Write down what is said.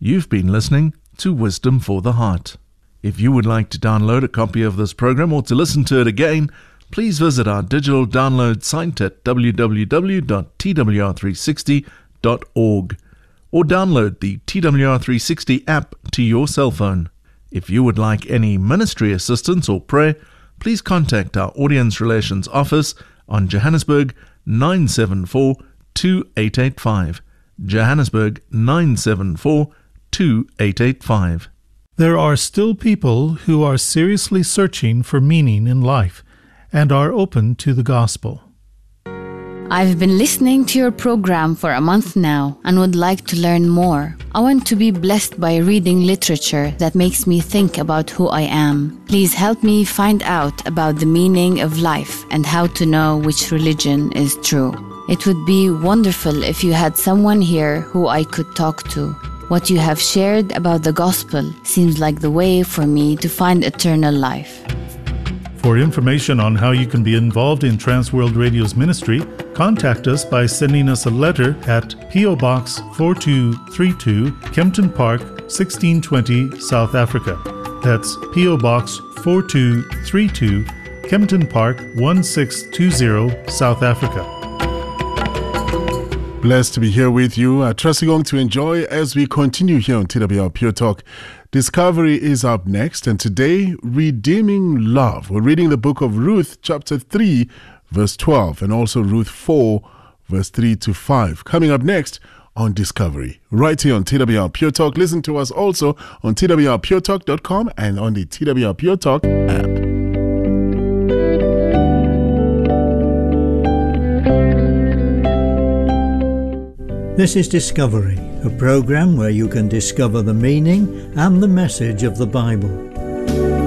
You've been listening to Wisdom for the Heart. If you would like to download a copy of this program or to listen to it again, please visit our digital download site at www.twr360.org or download the TWR360 app to your cell phone. If you would like any ministry assistance or prayer, please contact our Audience Relations Office on Johannesburg 974 2885. Johannesburg 974 2885. There are still people who are seriously searching for meaning in life and are open to the gospel. I've been listening to your program for a month now and would like to learn more. I want to be blessed by reading literature that makes me think about who I am. Please help me find out about the meaning of life and how to know which religion is true. It would be wonderful if you had someone here who I could talk to. What you have shared about the gospel seems like the way for me to find eternal life. For information on how you can be involved in Transworld Radio's ministry, contact us by sending us a letter at P.O. Box 4232, Kempton Park, 1620, South Africa. That's P.O. Box 4232, Kempton Park, 1620, South Africa. Blessed to be here with you. Trusting on to enjoy as we continue here on TWR Pure Talk. Discovery is up next, and today, Redeeming Love. We're reading the book of Ruth, chapter 3, verse 12, and also Ruth 4, verse 3 to 5. Coming up next on Discovery, right here on TWR Pure Talk. Listen to us also on twrpuretalk.com and on the TWR Pure Talk app. This is Discovery, a program where you can discover the meaning and the message of the Bible.